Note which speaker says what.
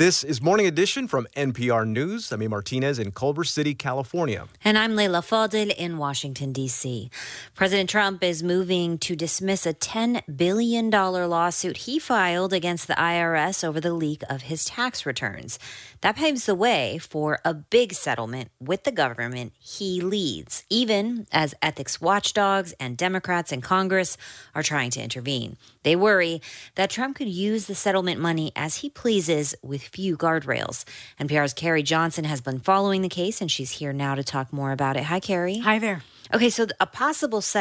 Speaker 1: This is Morning Edition from NPR News. I'm A. Martinez in Culver City, California.
Speaker 2: And I'm Leila Fadel in Washington, D.C. President Trump is moving to dismiss a $10 billion lawsuit he filed against the IRS over the leak of his tax returns. That paves the way for a big settlement with the government he leads, even as ethics watchdogs and Democrats in Congress are trying to intervene. They worry that Trump could use the settlement money as he pleases with few guardrails. NPR's Carrie Johnson has been following the case, and she's here now to talk more about it. Hi, Carrie.
Speaker 3: Hi there.
Speaker 2: Okay, so a possible